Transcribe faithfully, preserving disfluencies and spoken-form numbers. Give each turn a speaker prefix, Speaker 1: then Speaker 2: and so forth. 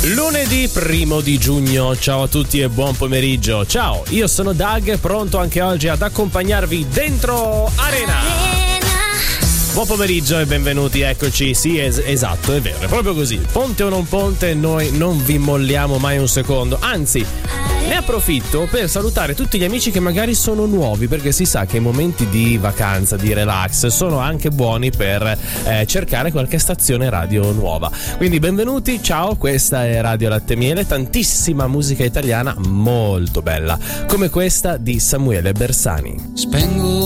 Speaker 1: Lunedì primo di giugno, ciao a tutti e buon pomeriggio. Ciao, io sono Doug, pronto anche oggi ad accompagnarvi dentro Arena. Buon pomeriggio e benvenuti, eccoci. Sì, es- esatto, è vero, è proprio così. Ponte o non ponte, noi non vi molliamo mai un secondo. Anzi, ne approfitto per salutare tutti gli amici che magari sono nuovi, perché si sa che i momenti di vacanza, di relax, sono anche buoni per eh, cercare qualche stazione radio nuova. Quindi benvenuti, ciao, questa è Radio Latte Miele, tantissima musica italiana molto bella, come questa di Samuele Bersani.
Speaker 2: Spengo